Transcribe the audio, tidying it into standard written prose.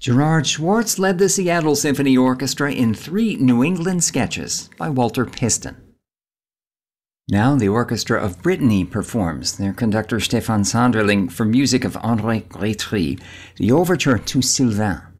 Gerard Schwartz led the Seattle Symphony Orchestra in 3 New England sketches by Walter Piston. Now the Orchestra of Brittany performs, their conductor Stefan Sanderling, for music of André Grétry, the overture to Sylvain.